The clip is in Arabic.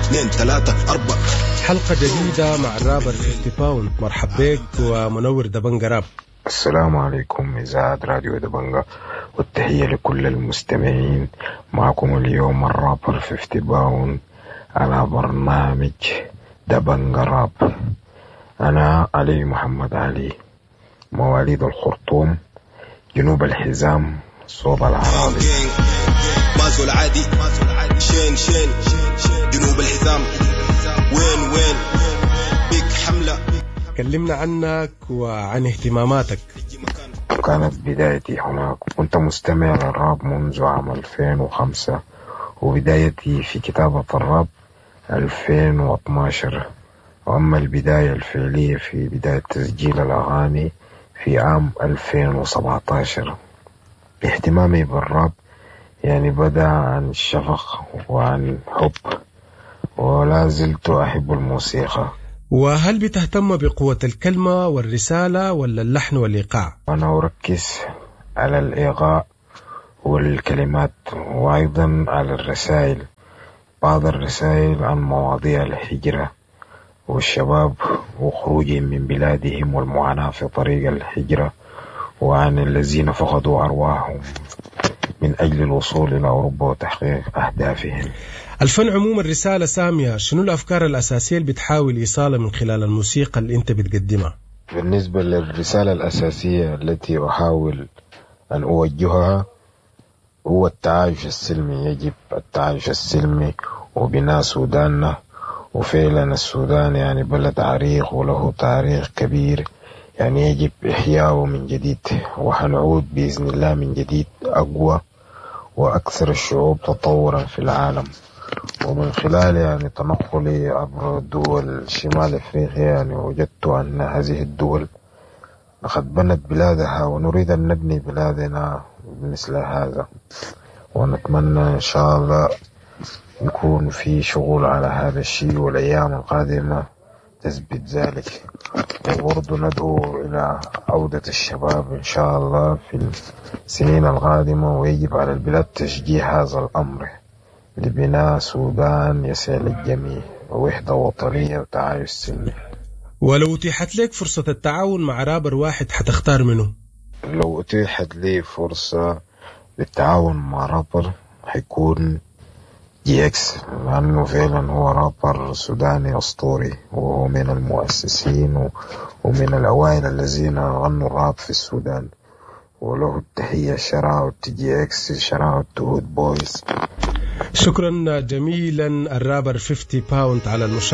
2 3 4. حلقة جديدة مع الرابر 50 باوند. مرحب بك ومنور دبنجة راب. السلام عليكم إذاعة راديو دبنجة، والتحية لكل المستمعين. معكم اليوم الرابر 50 باوند على برنامج دبنجة راب. أنا علي محمد علي، مواليد الخرطوم، جنوب الحزام، صوب العرابي. مازو العادي شين جنوب الحزام، وين بيك حملة. كلمنا عنك وعن اهتماماتك. كانت بدايتي هناك، كنت مستمع للراب منذ عام 2005، وبدايتي في كتابة الراب 2012. وأما البداية الفعلية في بداية تسجيل الأغاني في عام 2017. اهتمامي بالراب يعني بدأ عن الشفق وعن حب، ولا زلت أحب الموسيقى. وهل بتهتم بقوة الكلمة والرسالة ولا اللحن والإيقاع؟ أنا أركز على الإيقاع والكلمات، وأيضا على الرسائل. بعض الرسائل عن مواضيع الهجرة والشباب وخروجهم من بلادهم والمعاناة في طريق الهجرة، وعن الذين فقدوا أرواحهم من أجل الوصول إلى أوروبا وتحقيق أهدافهم. الفن عموما رسالة سامية. شنو الأفكار الأساسية اللي بتحاول إيصالها من خلال الموسيقى اللي أنت بتقدمها؟ بالنسبة للرسالة الأساسية التي أحاول أن أوجهها هو التعايش السلمي. يجب التعايش السلمي وبناء سوداننا. وفعلا السودان يعني بلد عريق وله تاريخ كبير، يعني يجب إحياؤه من جديد، وحنعود بإذن الله من جديد أقوى وأكثر الشعوب تطورا في العالم. ومن خلال يعني تنقلي عبر دول شمال أفريقيا يعني وجدت أن هذه الدول لقد بنت بلادها، ونريد أن نبني بلادنا مثل هذا. ونتمنى إن شاء الله يكون في شغل على هذا الشيء، والأيام القادمة تثبت ذلك. وبرضو ندعو إلى عودة الشباب إن شاء الله في السنين القادمة، ويجب على البلاد تشجيع هذا الأمر لبناء سودان يسع للجميع، ووحدة وطنية وتعايش سلمي. ولو أتيحت لك فرصة التعاون مع رابر واحد حتختار منه؟ لو أتيحت لي فرصة للتعاون مع رابر حيكون GX، لأنه فعلا هو رابر سوداني أسطوري، وهو من المؤسسين ومن الأوائل الذين غنوا الراب في السودان. وله التحية شراوة GX، شراوة هود بويز. شكرا جميلا الرابر 50 باوند على المشاركة.